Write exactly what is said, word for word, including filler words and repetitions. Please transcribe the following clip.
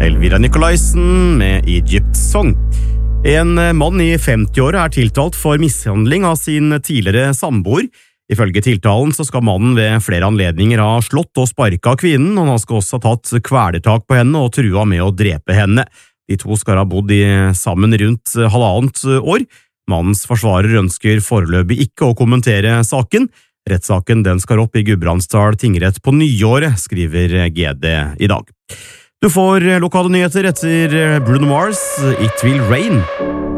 Elvira Nicolaisen med Egypt Song. En mann i femti-åra er tiltalt for mishandling av sin tidligere samboer. Ifølge tiltalen så skal mannen ved flere anledninger ha slått og sparket kvinnen, og han skal også ha tatt kvelertak på henne og trua med å drepe henne. De to skal ha bodd i sammen rundt halvannet år. Mannens forsvarer ønsker foreløpig ikke å kommentere saken. Rettssaken den skal opp i Gudbrandsdal tingrett på nyåret, skriver G D i dag. Du får lokale nyheter etter Bruno Mars, It Will Rain.